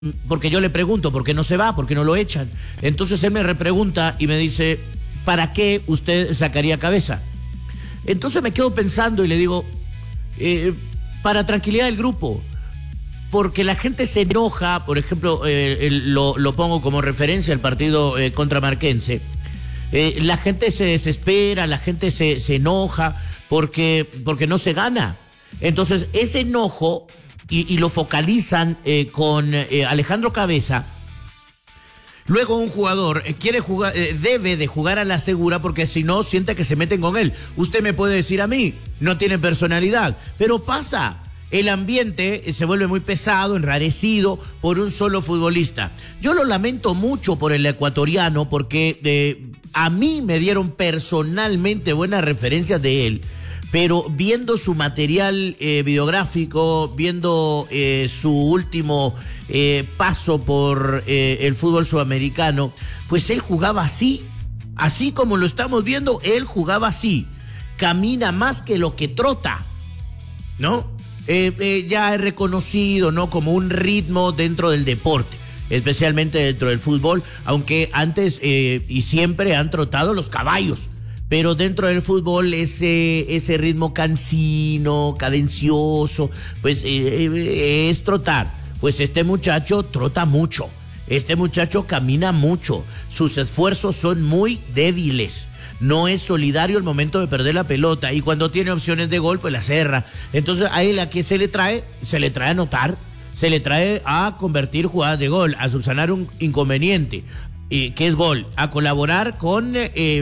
porque yo le pregunto, ¿por qué no se va? ¿Por qué no lo echan? Entonces él me repregunta y me dice, ¿para qué usted sacaría Cabeza? Entonces me quedo pensando y le digo, para tranquilidad del grupo, porque la gente se enoja, por ejemplo, lo pongo como referencia al partido contra Marquense, la gente se desespera, la gente se enoja porque no se gana. Entonces ese enojo, y lo focalizan con Alejandro Cabeza. Luego un jugador quiere jugar, debe de jugar a la segura porque si no siente que se meten con él. Usted me puede decir a mí, no tiene personalidad, pero pasa. El ambiente se vuelve muy pesado, enrarecido por un solo futbolista. Yo lo lamento mucho por el ecuatoriano porque a mí me dieron personalmente buenas referencias de él. Pero viendo su material videográfico, viendo su último paso por el fútbol sudamericano, pues él jugaba así como lo estamos viendo, él jugaba así, camina más que lo que trota, ¿no? Ya es reconocido, ¿no? Como un ritmo dentro del deporte, especialmente dentro del fútbol, aunque antes y siempre han trotado los caballos. Pero dentro del fútbol ese ritmo cansino, cadencioso, pues es trotar. Pues este muchacho trota mucho, este muchacho camina mucho, sus esfuerzos son muy débiles. No es solidario al momento de perder la pelota y cuando tiene opciones de gol, pues la cerra. Entonces a él, ¿a qué se le trae? Se le trae a anotar, se le trae a convertir jugadas de gol, a subsanar un inconveniente. Que es gol, a colaborar con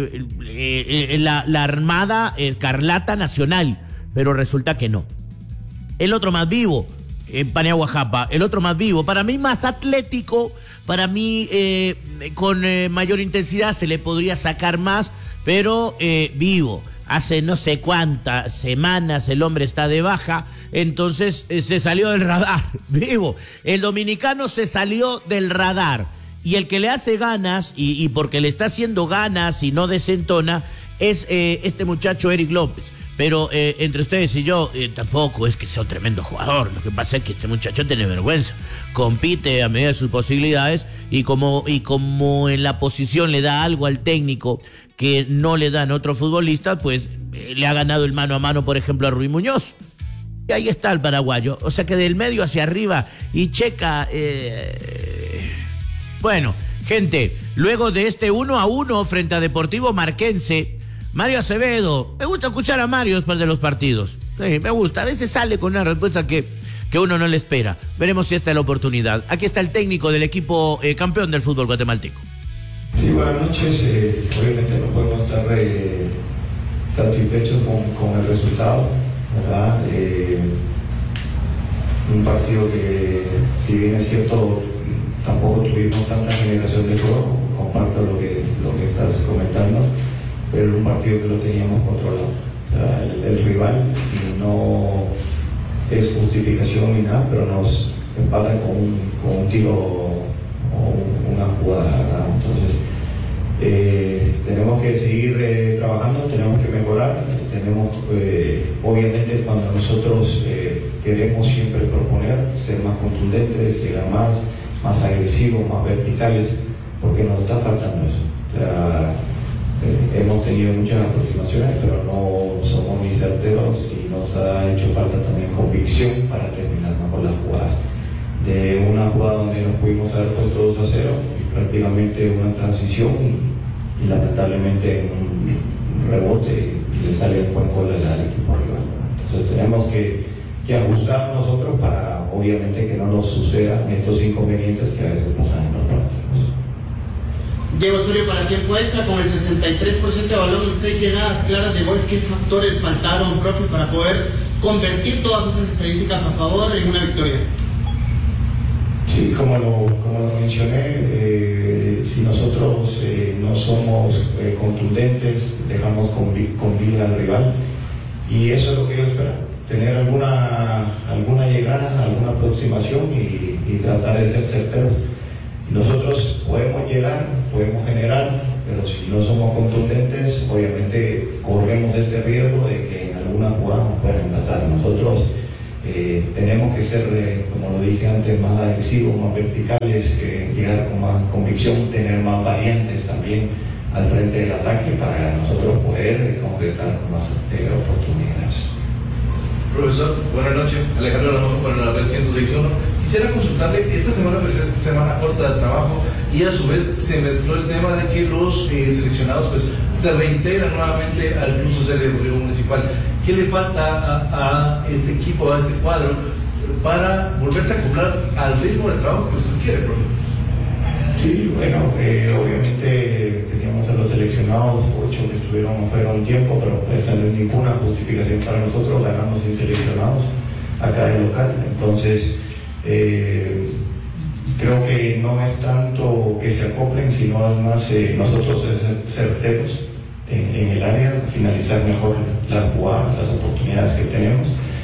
la Armada Escarlata Nacional, pero resulta que no. El otro más vivo, Paniagua Japa, el otro más vivo, para mí más atlético, para mí con mayor intensidad se le podría sacar más, pero vivo. Hace no sé cuántas semanas el hombre está de baja, entonces se salió del radar, vivo. El dominicano se salió del radar. Y el que le hace ganas, y porque le está haciendo ganas y no desentona, es este muchacho Eric López. Pero entre ustedes y yo, tampoco es que sea un tremendo jugador. Lo que pasa es que este muchacho tiene vergüenza. Compite a medida de sus posibilidades y como en la posición le da algo al técnico que no le dan otros futbolistas, pues le ha ganado el mano a mano, por ejemplo, a Rui Muñoz. Y ahí está el paraguayo. O sea que del medio hacia arriba y Checa... Bueno, gente, luego de este 1-1 frente a Deportivo Marquense, Mario Acevedo, me gusta escuchar a Mario después de los partidos. Sí, me gusta, a veces sale con una respuesta que uno no le espera. Veremos si esta es la oportunidad. Aquí está el técnico del equipo campeón del fútbol guatemalteco. Sí, buenas noches. Obviamente no podemos estar satisfechos con el resultado, ¿verdad? Un partido que, si bien es cierto, tampoco tuvimos tanta generación de juego, comparto lo que estás comentando, pero un partido que lo teníamos controlado. O sea, el rival no es justificación ni nada, pero nos empatan con un tiro o una jugada, ¿verdad? Entonces, tenemos que seguir trabajando, tenemos que mejorar, tenemos, obviamente, cuando nosotros queremos siempre proponer, ser más contundentes, llegar más agresivos, más verticales, porque nos está faltando eso. O sea, hemos tenido muchas aproximaciones, pero no somos muy certeros y nos ha hecho falta también convicción para terminar mejor las jugadas. De una jugada donde nos pudimos haber puesto 2-0 y prácticamente una transición y lamentablemente en un rebote le sale un buen gol al equipo rival. Entonces tenemos que ajustar nosotros para obviamente que no nos sucedan estos inconvenientes que a veces pasan en los partidos. Diego Osorio, para tiempo extra, con el 63% de balones, 6 llegadas claras de gol, ¿qué factores faltaron, profe, para poder convertir todas esas estadísticas a favor en una victoria? Sí, como lo mencioné, si nosotros no somos contundentes, dejamos con vida al rival, y eso es lo que yo espero. Tener alguna llegada, alguna aproximación y tratar de ser certeros. Nosotros podemos llegar, podemos generar, pero si no somos contundentes, obviamente corremos este riesgo de que en alguna jugada nos puedan empatar. Nosotros Tenemos que ser, como lo dije antes, más agresivos, más verticales, llegar con más convicción, tener más variantes también al frente del ataque para nosotros poder concretar más oportunidades. Profesor, buenas noches. Alejandro Ramón para la Red 106.1. Quisiera consultarle, esta semana pues es semana corta de trabajo y a su vez se mezcló el tema de que los seleccionados pues se reintegran nuevamente al Club Social y Deportivo Municipal. ¿Qué le falta a este equipo, a este cuadro, para volverse a acoplar al ritmo de trabajo que usted quiere, profe? Sí, bueno, obviamente teníamos a los seleccionados, 8 que estuvieron fuera un tiempo, pero esa no es ninguna justificación para nosotros, ganamos sin seleccionados acá en local. Entonces, creo que no es tanto que se acoplen, sino es más nosotros ser certeros en el área, finalizar mejor las jugadas, las oportunidades que tenemos.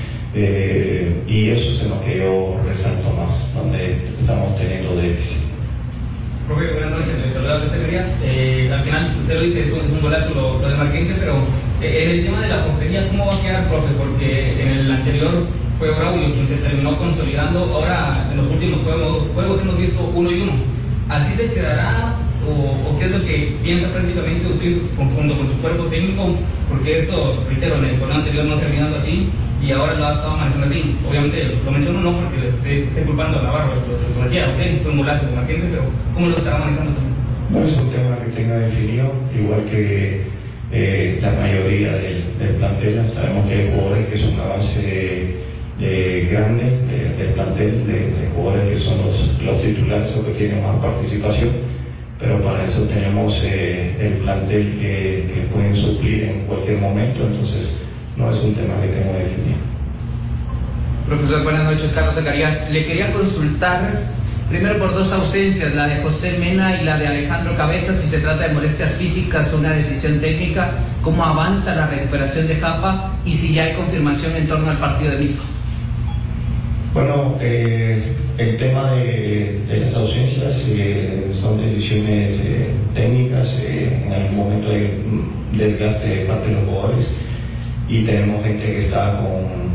Y eso es en lo que yo resalto más, donde estamos teniendo déficit. Profe, buenas noches, les saluda de Zacarías. Al final, usted lo dice, es un golazo lo de Marquense, pero en el tema de la portería, ¿cómo va a quedar, profe? Porque en el anterior fue Braulio quien se terminó consolidando. Ahora, en los últimos juegos hemos visto 1-1. ¿Así se quedará? ¿O qué es lo que piensa prácticamente usted junto con su cuerpo técnico? Porque esto, reitero, en el torneo anterior no se había dado así y ahora lo ha estado manejando así. Obviamente, lo menciono no porque le esté culpando a Navarro, lo decía, fue un golazo de Marquense, pero ¿cómo lo estará manejando también? No es un tema que tenga definido, igual que la mayoría del plantel. Sabemos que hay jugadores que son una base grande del plantel, de jugadores que son los titulares o que tienen más participación, pero para eso tenemos el plantel que pueden suplir en cualquier momento, entonces no es un tema que tengo definido. Profesor, buenas noches, Carlos Zacarías. Le quería consultar primero por dos ausencias, la de José Mena y la de Alejandro Cabeza, si se trata de molestias físicas o una decisión técnica, cómo avanza la recuperación de Japa y si ya hay confirmación en torno al partido de Misco. Bueno, el tema de las ausencias son decisiones técnicas, en algún momento hay desgaste de parte de los jugadores y tenemos gente que está con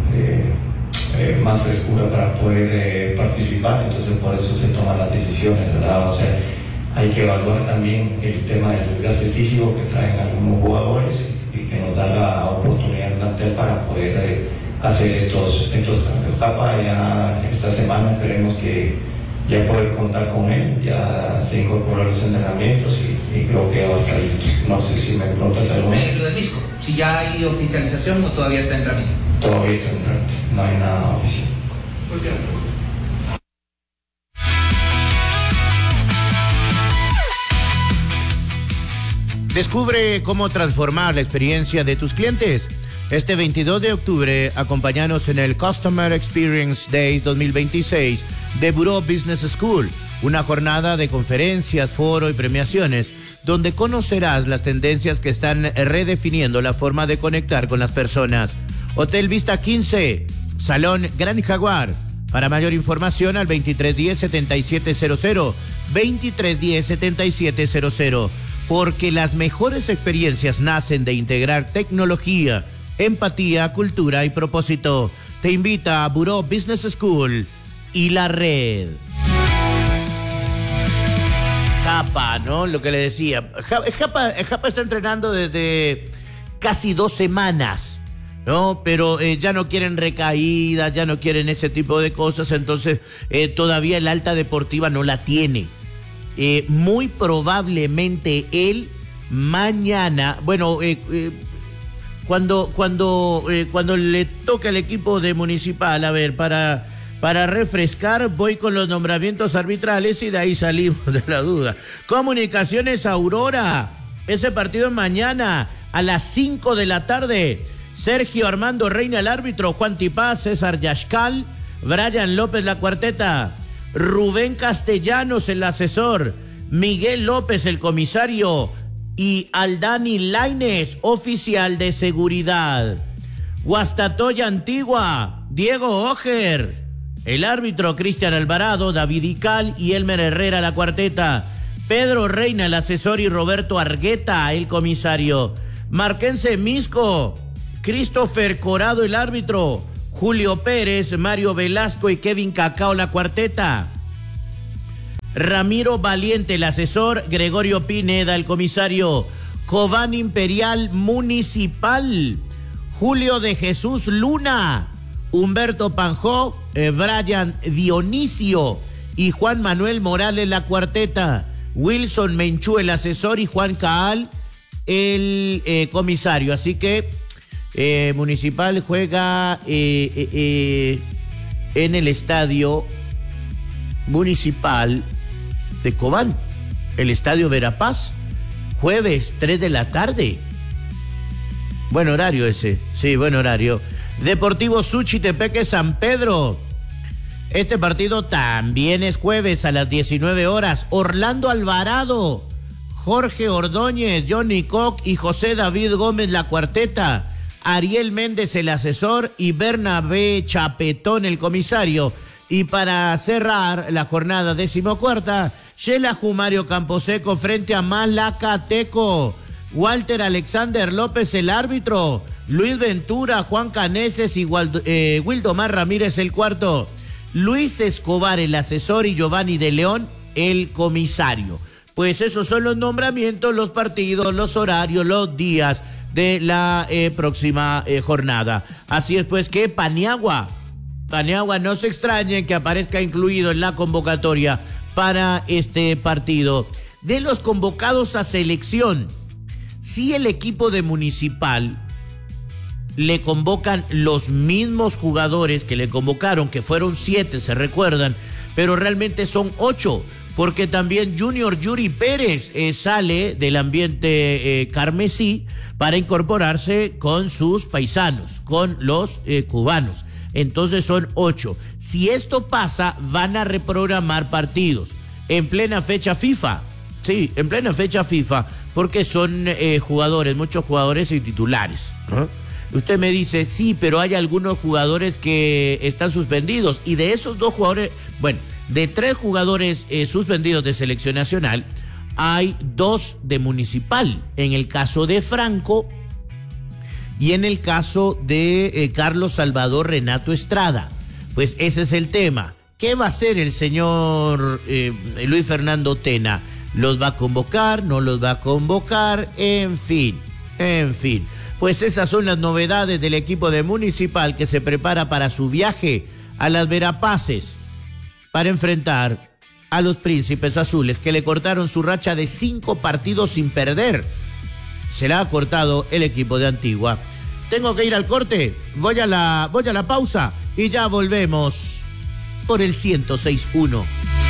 más frescura para poder participar, entonces por eso se toman las decisiones, ¿verdad? O sea, hay que evaluar también el tema del desgaste físico que traen algunos jugadores y que nos da la oportunidad plantel para poder hacer estos cambios. Japa ya esta semana esperemos que ya poder contar con él, ya se incorporó a los entrenamientos y creo que va a estar listo. No sé si me preguntas algo. Lo de Misco, si ya hay oficialización o todavía está en trámite. Todavía está en trámite, no hay nada oficial. Muy bien. Descubre cómo transformar la experiencia de tus clientes. Este 22 de octubre, acompáñanos en el Customer Experience Day 2026 de Bureau Business School, una jornada de conferencias, foro y premiaciones, donde conocerás las tendencias que están redefiniendo la forma de conectar con las personas. Hotel Vista 15, Salón Gran Jaguar. Para mayor información al 2310-7700, 2310-7700, porque las mejores experiencias nacen de integrar tecnología, empatía, cultura y propósito. Te invita a Bureau Business School y la red. Japa, ¿no? Lo que le decía. Japa está entrenando desde casi 2 semanas, ¿no? Pero ya no quieren recaídas, ya no quieren ese tipo de cosas, entonces todavía el alta deportiva no la tiene. Muy probablemente él mañana, cuando le toque al equipo de Municipal, a ver, para refrescar, voy con los nombramientos arbitrales y de ahí salimos de la duda. Comunicaciones Aurora, ese partido es mañana a las 5 de la tarde. Sergio Armando Reina el árbitro, Juan Tipaz, César Yashcal, Brian López la cuarteta, Rubén Castellanos el asesor, Miguel López el comisario y Aldani Lainez, oficial de seguridad. Guastatoya Antigua, Diego Ojer, el árbitro Cristian Alvarado, David Ical y Elmer Herrera la cuarteta, Pedro Reina el asesor y Roberto Argueta el comisario. Marquense Misco, Christopher Corado el árbitro, Julio Pérez, Mario Velasco y Kevin Cacao, la cuarteta. Ramiro Valiente, el asesor. Gregorio Pineda, el comisario. Cobán Imperial Municipal. Julio de Jesús Luna. Humberto Panjó, Brian Dionisio y Juan Manuel Morales, la cuarteta. Wilson Menchú, el asesor, y Juan Caal, el comisario. Así que Municipal juega en el estadio municipal de Cobán, el estadio Verapaz, jueves 3 de la tarde. Buen horario ese, sí, buen horario. Deportivo Suchitepeque San Pedro. Este partido también es jueves a las 19 horas. Orlando Alvarado, Jorge Ordóñez, Johnny Koch y José David Gómez, la cuarteta. Ariel Méndez, el asesor, y Bernabé Chapetón, el comisario. Y para cerrar la jornada 14ª, Shela Jumario Camposeco frente a Malacateco. Walter Alexander López, el árbitro. Luis Ventura, Juan Caneses y Wildomar Ramírez, el cuarto. Luis Escobar, el asesor, y Giovanni de León, el comisario. Pues esos son los nombramientos, los partidos, los horarios, los días de la próxima jornada. Así es pues que Paniagua, no se extrañen que aparezca incluido en la convocatoria para este partido. De los convocados a selección, si el equipo de Municipal le convocan los mismos jugadores que le convocaron, que fueron 7, se recuerdan, pero realmente son 8, porque también Junior Yuri Pérez sale del ambiente carmesí para incorporarse con sus paisanos, con los cubanos. Entonces son 8. Si esto pasa, van a reprogramar partidos en plena fecha FIFA. Sí, en plena fecha FIFA, porque son jugadores, muchos jugadores y titulares, ¿no? Usted me dice, sí, pero hay algunos jugadores que están suspendidos. Y de esos 2 jugadores, bueno, de 3 jugadores suspendidos de selección nacional, hay 2 de Municipal. En el caso de Franco y en el caso de Carlos Salvador Renato Estrada. Pues ese es el tema. ¿Qué va a hacer el señor Luis Fernando Tena? ¿Los va a convocar? ¿No los va a convocar? En fin. Pues esas son las novedades del equipo de Municipal, que se prepara para su viaje a las Verapaces para enfrentar a los Príncipes Azules, que le cortaron su racha de 5 partidos sin perder. Se la ha cortado el equipo de Antigua. Tengo que ir al corte, voy a la pausa y ya volvemos por el 106.1.